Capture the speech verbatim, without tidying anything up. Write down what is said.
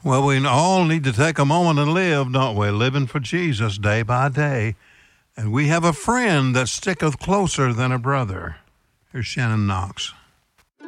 Well, we all need to take a moment and live, don't we? Living for Jesus day by day. And we have a friend that sticketh closer than a brother. Here's Shannon Knox.